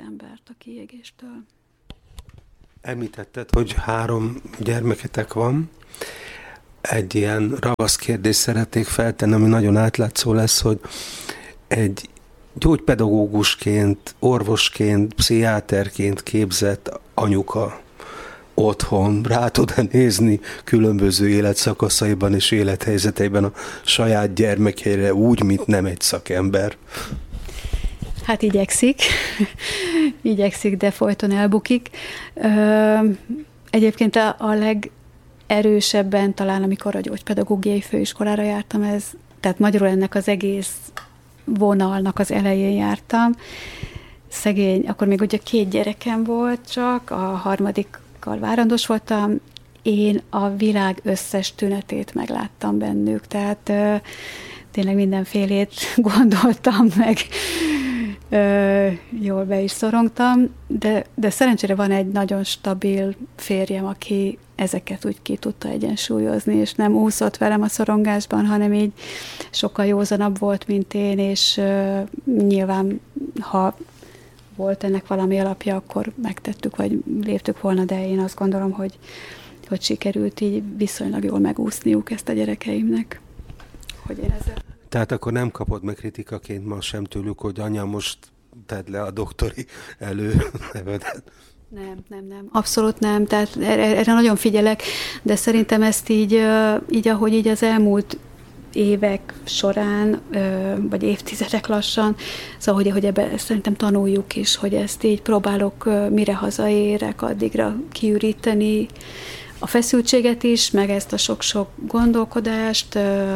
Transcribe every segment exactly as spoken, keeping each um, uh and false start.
embert a kiégéstől. Említetted, hogy három gyermeketek van. Egy ilyen ravasz kérdést szeretnék feltenni, ami nagyon átlátszó lesz, hogy egy gyógypedagógusként, orvosként, pszichiáterként képzett anyuka otthon rá tud-e nézni különböző életszakaszaiban és élethelyzeteiben a saját gyermekeire úgy, mint nem egy szakember? Hát igyekszik, igyekszik, de folyton elbukik. Egyébként a, a legerősebben talán, amikor a gyógypedagógiai főiskolára jártam, ez, tehát magyarul ennek az egész vonalnak az elején jártam. Szegény, akkor még ugye két gyerekem volt csak, a harmadikkal várandós voltam, én a világ összes tünetét megláttam bennük, tehát ö, tényleg mindenfélét gondoltam meg, ö, jól be is szorongtam, de, de szerencsére van egy nagyon stabil férjem, aki ezeket úgy ki tudta egyensúlyozni, és nem úszott velem a szorongásban, hanem így sokkal józanabb volt, mint én, és ö, nyilván, ha volt ennek valami alapja, akkor megtettük, vagy léptük volna, de én azt gondolom, hogy, hogy sikerült így viszonylag jól megúszniuk ezt a gyerekeimnek. Hogy én ezzel... Tehát akkor nem kapod meg kritikaként ma sem tőlük, hogy anya, most tedd le a doktori előnevedet? Nem, nem, nem. Abszolút nem. Tehát erre nagyon figyelek, de szerintem ezt így, így ahogy így az elmúlt évek során, vagy évtizedek lassan, szóval, hogy, hogy ebbe szerintem tanuljuk is, hogy ezt így próbálok, mire hazaérek, addigra kiüríteni a feszültséget is, meg ezt a sok-sok gondolkodást,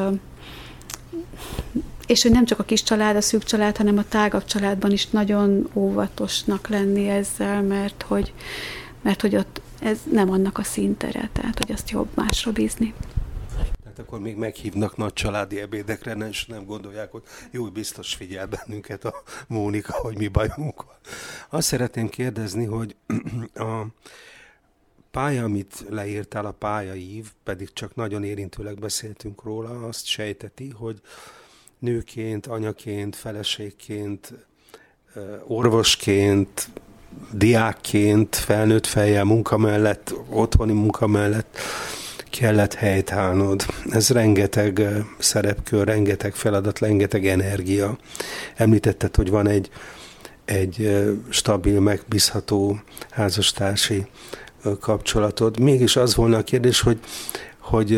és hogy nem csak a kis család, a szűk család, hanem a tágabb családban is nagyon óvatosnak lenni ezzel, mert hogy, mert hogy ott ez nem annak a színtere, tehát hogy azt jobb másra bízni. Tehát akkor még meghívnak nagy családi ebédekre, és nem gondolják, hogy jó, biztos figyel bennünket a Mónika, hogy mi bajunk van. Azt szeretném kérdezni, hogy a pálya, amit leírtál, a pályaív, pedig csak nagyon érintőleg beszéltünk róla, azt sejteti, hogy nőként, anyaként, feleségként, orvosként, diákként, felnőtt fejjel, munka mellett, otthoni munka mellett kellett helytállnod. Ez rengeteg szerepkör, rengeteg feladat, rengeteg energia. Említetted, hogy van egy, egy stabil, megbízható házastársi kapcsolatod. Mégis az volna a kérdés, hogy hogy,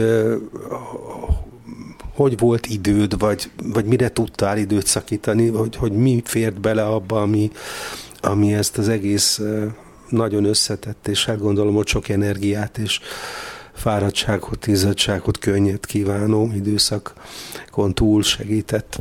hogy volt időd, vagy, vagy mire tudtál időt szakítani, hogy, hogy mi fért bele abba, ami, ami ezt az egész nagyon összetett, és hát gondolom, hogy sok energiát és fáradtságot, izzadságot, könnyet kívánó időszakon túl segített.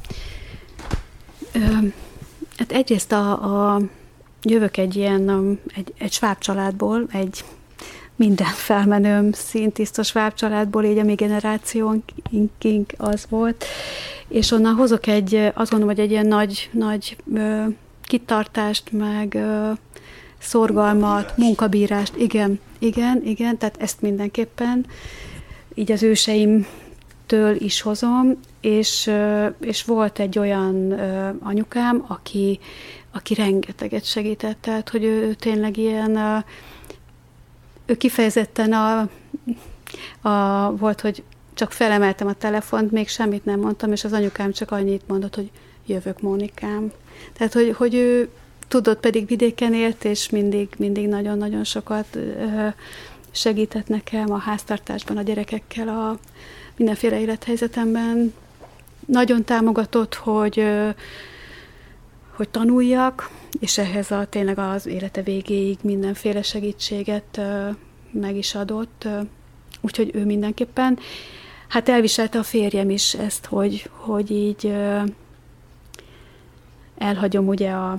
Hát egyrészt a, a, jövök egy ilyen, egy, egy sváb családból, egy minden felmenőm szintisztos sváb családból, így a mi generációnk az volt, és onnan hozok egy, azt gondolom, hogy egy ilyen nagy, nagy ö, kitartást, meg ö, szorgalmat, munkabírást, igen, igen, igen, tehát ezt mindenképpen így az őseimtől is hozom, és, és volt egy olyan anyukám, aki, aki rengeteget segített, tehát, hogy ő tényleg ilyen, ő kifejezetten a, a, volt, hogy csak felemeltem a telefont, még semmit nem mondtam, és az anyukám csak annyit mondott, hogy jövök, Mónikám. Tehát, hogy, hogy ő tudott, pedig vidéken élt, és mindig, mindig nagyon-nagyon sokat segített nekem a háztartásban, a gyerekekkel, a mindenféle élethelyzetemben. Nagyon támogatott, hogy, hogy tanuljak, és ehhez a, tényleg az élete végéig mindenféle segítséget meg is adott. Úgyhogy ő mindenképpen. Hát elviselte a férjem is ezt, hogy, hogy így elhagyom ugye a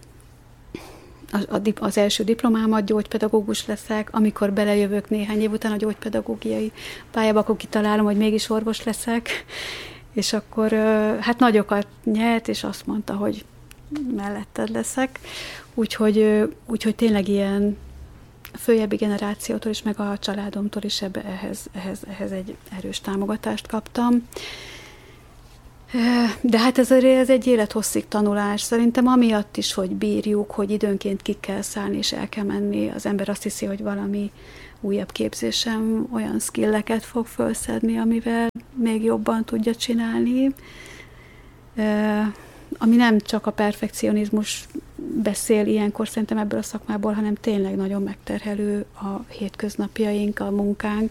az első diplomámat, gyógypedagógus leszek, amikor belejövök néhány év után a gyógypedagógiai pályába, akkor kitalálom, hogy mégis orvos leszek, és akkor hát nagyokat nyert, és azt mondta, hogy melletted leszek. Úgyhogy, úgyhogy tényleg ilyen följebbi generációtól is, meg a családomtól is ebbe, ehhez, ehhez, ehhez egy erős támogatást kaptam. De hát ez, ez egy élethosszig tanulás. Szerintem amiatt is, hogy bírjuk, hogy időnként ki kell szállni, és el kell menni. Az ember azt hiszi, hogy valami újabb képzésem olyan skilleket fog felszedni, amivel még jobban tudja csinálni. Ami nem csak a perfekcionizmus beszél ilyenkor szerintem ebből a szakmából, hanem tényleg nagyon megterhelő a hétköznapjaink, a munkánk.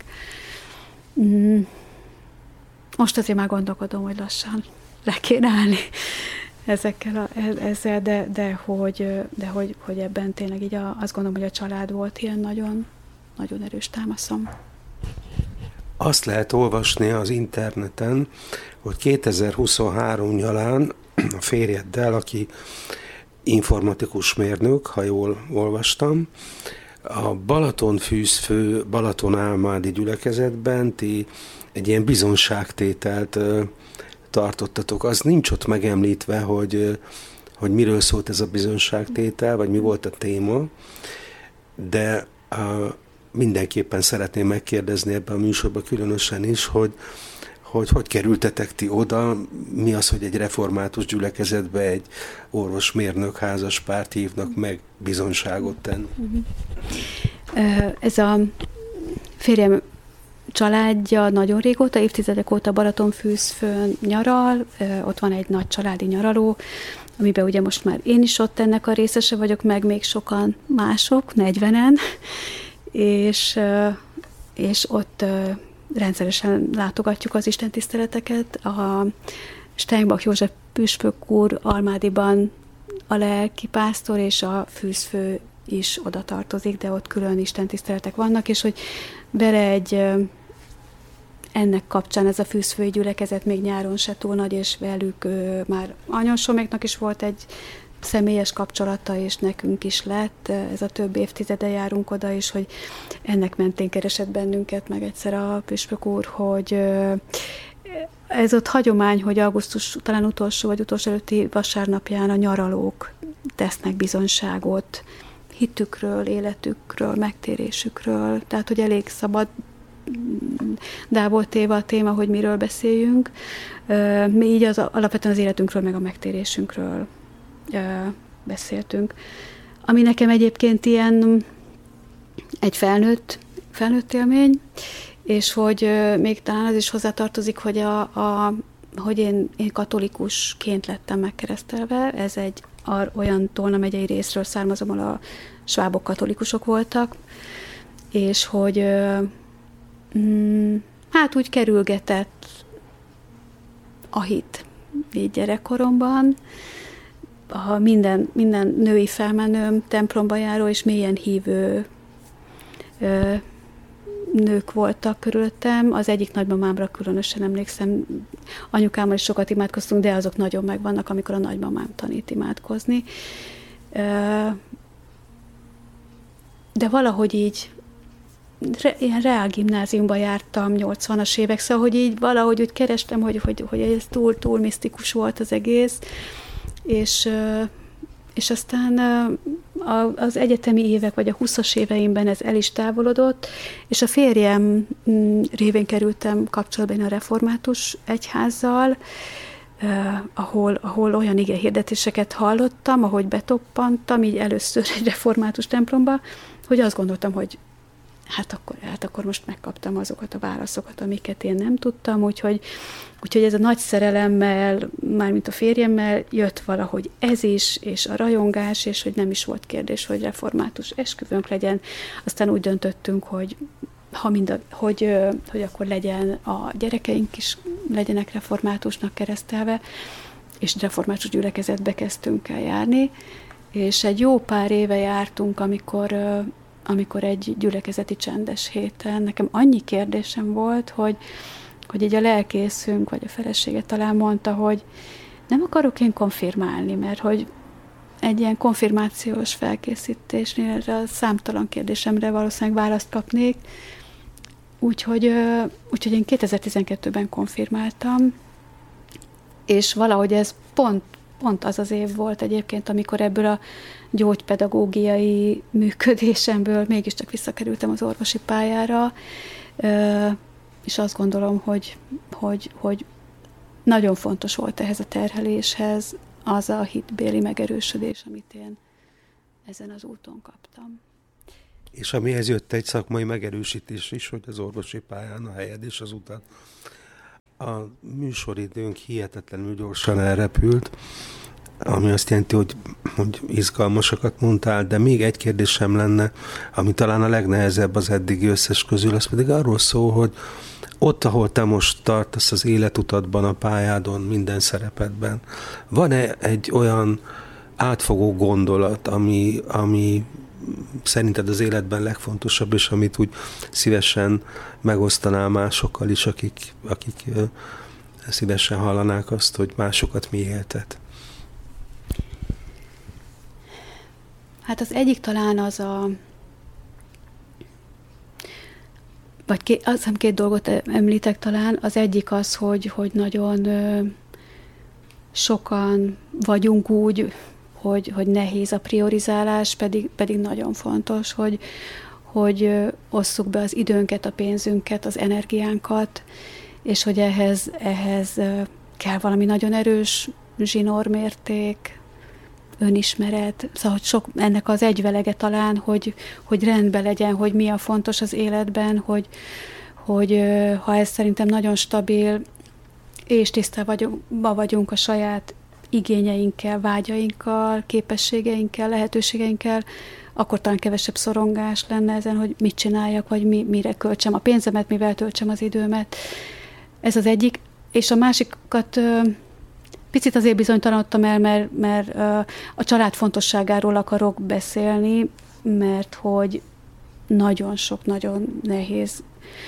Most azért már gondolkodom, hogy lassan le kéne állni ezekkel a, ezzel, de, de, hogy, de hogy, hogy ebben tényleg így a, azt gondolom, hogy a család volt ilyen nagyon, nagyon erős támaszom. Azt lehet olvasni az interneten, hogy kétezer-huszonhárom nyarán a férjeddel, aki informatikus mérnök, ha jól olvastam, a Balatonfűzfő Balatonálmádi gyülekezetben ti egy ilyen bizonságtételt tartottatok. Az nincs ott megemlítve, hogy, hogy miről szólt ez a bizonságtétel, vagy mi volt a téma, de a, mindenképpen szeretném megkérdezni ebben a műsorban különösen is, hogy hogy hogy kerültetek ti oda, mi az, hogy egy református gyülekezetbe egy orvosmérnök házaspárt hívnak meg bizonságot tenni. Ez a férjem családja nagyon régóta, évtizedek óta Balatonfűzfőn nyaral, ott van egy nagy családi nyaraló, amiben ugye most már én is ott ennek a részese vagyok, meg még sokan mások, negyvenen, és, és ott rendszeresen látogatjuk az istentiszteleteket. A Steinbach József püspök úr Almádiban a lelkipásztor, és a fűzfő is oda tartozik, de ott külön istentiszteletek vannak, és hogy vele egy ennek kapcsán ez a fűzfői gyülekezet még nyáron se túl nagy, és velük már anyósoméknak is volt egy személyes kapcsolata, és nekünk is lett. Ez a több évtizede járunk oda, és hogy ennek mentén keresett bennünket meg egyszer a püspök úr, hogy ez ott hagyomány, hogy augusztus talán utolsó vagy utolsó előtti vasárnapján a nyaralók tesznek bizonyságot hitükről, életükről, megtérésükről, tehát hogy elég szabad dából téve a téma, hogy miről beszéljünk. Mi így az, alapvetően az életünkről, meg a megtérésünkről beszéltünk. Ami nekem egyébként ilyen egy felnőtt, felnőtt élmény, és hogy még talán az is hozzátartozik, hogy, a, a, hogy én, én katolikusként lettem megkeresztelve. Ez egy olyan Tolna megyei részről származom, ahol a svábok katolikusok voltak, és hogy mm, hát úgy kerülgetett a hit így gyerekkoromban. A minden, minden női felmenőm templomba járó és mélyen hívő ö, nők voltak körülöttem. Az egyik nagymamámra különösen emlékszem, anyukámmal is sokat imádkoztunk, de azok nagyon megvannak, amikor a nagymamám tanít imádkozni. Ö, de valahogy így re, ilyen reálgimnáziumba jártam nyolcvanas évek, szóval hogy így valahogy úgy kerestem, hogy, hogy, hogy ez túl, túl misztikus volt az egész, és, és aztán az egyetemi évek, vagy a huszas éveimben ez el is távolodott, és a férjem révén kerültem kapcsolatban a református egyházzal, ahol, ahol olyan ige hirdetéseket hallottam, ahogy betoppantam, így először egy református templomba, hogy azt gondoltam, hogy hát akkor, hát akkor most megkaptam azokat a válaszokat, amiket én nem tudtam, úgyhogy, úgyhogy ez a nagy szerelemmel, mármint a férjemmel jött valahogy ez is, és a rajongás, és hogy nem is volt kérdés, hogy református esküvőnk legyen. Aztán úgy döntöttünk, hogy ha mind a, hogy, hogy akkor legyen a gyerekeink is legyenek reformátusnak keresztelve, és református gyülekezetbe kezdtünk el járni, és egy jó pár éve jártunk, amikor amikor egy gyülekezeti csendes héten nekem annyi kérdésem volt, hogy, hogy így a lelkészünk, vagy a felesége talán mondta, hogy nem akarok én konfirmálni, mert hogy egy ilyen konfirmációs felkészítésnél erre a számtalan kérdésemre valószínűleg választ kapnék. Úgyhogy, úgyhogy én kétezer-tizenkettőben konfirmáltam, és valahogy ez pont, pont az az év volt egyébként, amikor ebből a gyógypedagógiai működésemből mégiscsak visszakerültem az orvosi pályára, és azt gondolom, hogy, hogy, hogy nagyon fontos volt ehhez a terheléshez az a hitbéli megerősödés, amit én ezen az úton kaptam. És amihez jött egy szakmai megerősítés is, hogy az orvosi pályán a helyed és az utat. A műsoridőnk hihetetlenül gyorsan elrepült, ami azt jelenti, hogy, hogy izgalmasakat mondtál, de még egy kérdésem lenne, ami talán a legnehezebb az eddigi összes közül, az pedig arról szól, hogy ott, ahol te most tartasz az életutatban, a pályádon, minden szerepedben, van-e egy olyan átfogó gondolat, ami, ami szerinted az életben legfontosabb, és amit úgy szívesen megosztanál másokkal is, akik, akik szívesen hallanák azt, hogy másokat mi éltet? Hát az egyik talán az a... Vagy két, azt hiszem két dolgot említek talán. Az egyik az, hogy, hogy nagyon ö, sokan vagyunk úgy, hogy, hogy nehéz a priorizálás, pedig, pedig nagyon fontos, hogy, hogy ö, osszuk be az időnket, a pénzünket, az energiánkat, és hogy ehhez, ehhez ö, kell valami nagyon erős zsinórmérték, önismeret, szóval hogy sok, ennek az egyvelege talán, hogy, hogy rendben legyen, hogy mi a fontos az életben, hogy, hogy ha ez szerintem nagyon stabil, és tisztában vagyunk a saját igényeinkkel, vágyainkkal, képességeinkkel, lehetőségeinkkel, akkor talán kevesebb szorongás lenne ezen, hogy mit csináljak, vagy mi, mire költsem a pénzemet, mivel töltsem az időmet. Ez az egyik. És a másikat picit azért bizonytalanodtam el, mert, mert a család fontosságáról akarok beszélni, mert hogy nagyon sok, nagyon nehéz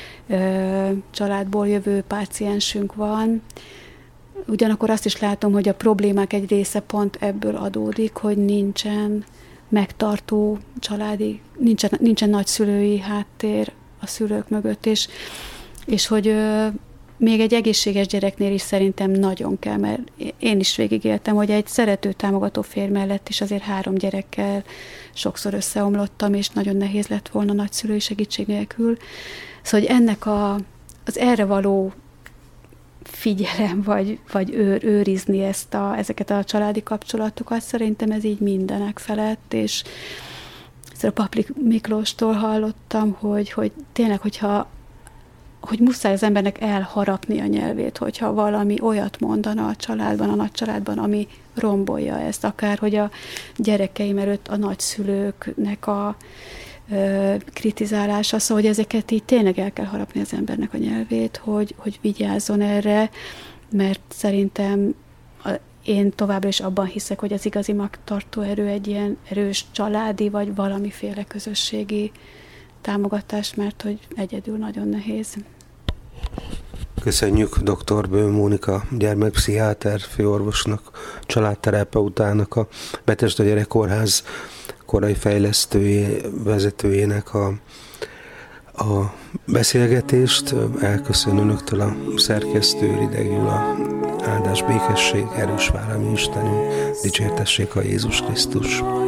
családból jövő páciensünk van. Ugyanakkor azt is látom, hogy a problémák egy része pont ebből adódik, hogy nincsen megtartó családi, nincsen, nincsen nagyszülői háttér a szülők mögött, és, és hogy még egy egészséges gyereknél is szerintem nagyon kell, mert én is végigéltem, hogy egy szerető, támogató férj mellett is azért három gyerekkel sokszor összeomlottam, és nagyon nehéz lett volna nagyszülői segítség nélkül. Szóval, hogy ennek a, az erre való figyelem, vagy, vagy őr, őrizni ezt a, ezeket a családi kapcsolatokat, szerintem ez így mindenek felett, és a Paplik Miklóstól hallottam, hogy, hogy tényleg, hogyha hogy muszáj az embernek elharapni a nyelvét, hogyha valami olyat mondana a családban, a nagycsaládban, ami rombolja ezt, akár hogy a gyerekeim előtt a nagyszülőknek a ö, kritizálása, szóval hogy ezeket így tényleg el kell harapni az embernek a nyelvét, hogy, hogy vigyázzon erre, mert szerintem a, én továbbra is abban hiszek, hogy az igazi magtartó erő egy ilyen erős családi, vagy valamiféle közösségi támogatás, mert hogy egyedül nagyon nehéz. Köszönjük dr. Böhm Mónika gyermekpszichiáter főorvosnak, családterapeutának, a Bethesda Gyerekkórház korai fejlesztője, vezetőjének a, a beszélgetést. Elköszön önöktől a szerkesztő Rideg Gyula. Áldás, békesség, erős vállalmi Istenünk, dicsértessék a Jézus Krisztus.